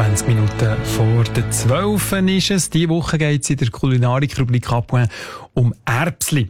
20 Minuten vor der 12 ist es. Diese Woche geht es in der Kulinarik-Rubrik «Appoint» um Erbsli.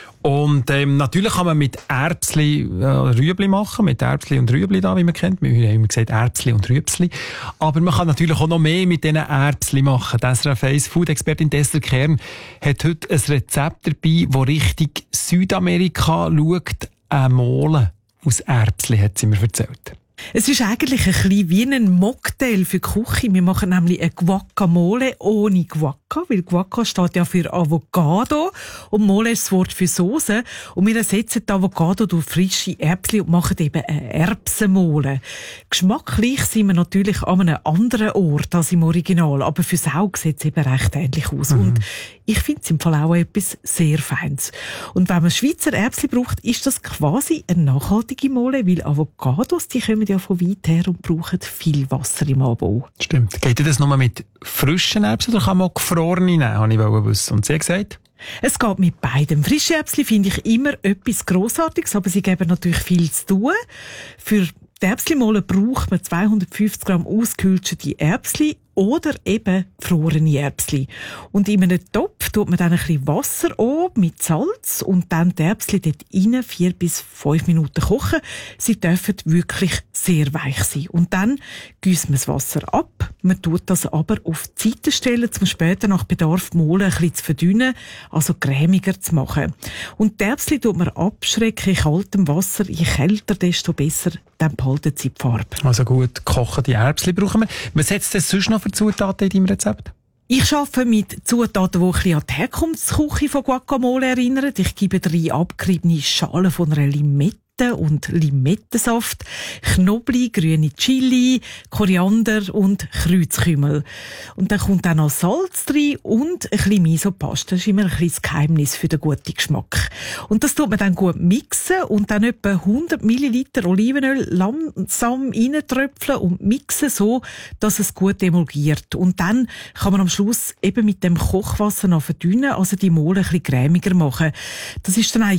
Und natürlich kann man mit Erbsli Rüebli machen, mit Erbsli und Rüebli da, wie man kennt. Wir haben immer gesagt Erbsli und Rüebsli. Aber man kann natürlich auch noch mehr mit diesen Erbsli machen. Die SRF 1 Food-Expertin Esther Kern hat heute ein Rezept dabei, das Richtung Südamerika schaut. Mole aus Erbsli, hat sie mir erzählt. Es ist eigentlich ein bisschen wie ein Mocktail für die Küche. Wir machen nämlich eine Guacamole ohne Guaca, weil Guaca steht ja für Avocado und Mole ist das Wort für Soße. Und wir ersetzen die Avocado durch frische Erbsen und machen eben eine Erbsenmole. Geschmacklich sind wir natürlich an einem anderen Ort als im Original, aber fürs Auge sieht es eben recht ähnlich aus. Und ich finde es im Fall auch etwas sehr Feines. Und wenn man Schweizer Erbsen braucht, ist das quasi eine nachhaltige Mole, weil Avocados, die kommen ja von weit her und brauchen viel Wasser im Anbau. Stimmt. Geht das nur mit frischen Erbsen oder kann man auch gefrorene nehmen, habe ich wissen. Und sie hat gesagt? Es geht mit beidem. Frische Erbsen finde ich immer etwas Grossartiges, aber sie geben natürlich viel zu tun. Für die Erbsenmole braucht man 250 Gramm ausgekühlte Erbsen oder eben gefrorene Erbsen. Und in einem Topf tut man dann ein bisschen Wasser an mit Salz und dann die Erbsen dort rein 4 bis 5 Minuten kochen. Sie dürfen wirklich sehr weich sein. Und dann gießt man das Wasser ab. Man tut das aber auf die Seite stellen, um später nach Bedarf die Mole ein bisschen zu verdünnen, also cremiger zu machen. Und die Erbsen tut man abschrecken in kaltem Wasser. Je kälter, desto besser, dann behalten sie die Farbe. Also gut, gekochte Erbsen brauchen wir. Was setzt es sonst noch für Zutaten in deinem Rezept? Ich arbeite mit Zutaten, die ein bisschen an die Herkunftsküche von Guacamole erinnern. Ich gebe 3 abgeriebene Schalen von einer Limette und Limettensaft, Knoblauch, grüne Chili, Koriander und Kreuzkümmel. Und dann kommt auch noch Salz rein und ein bisschen Miso-Paste. Das ist immer ein bisschen das Geheimnis für den guten Geschmack. Und das tut man dann gut mixen und dann etwa 100 Milliliter Olivenöl langsam reintröpfeln und mixen so, dass es gut emulgiert. Und dann kann man am Schluss eben mit dem Kochwasser noch verdünnen, also die Mole ein bisschen cremiger machen. Das ist dann auch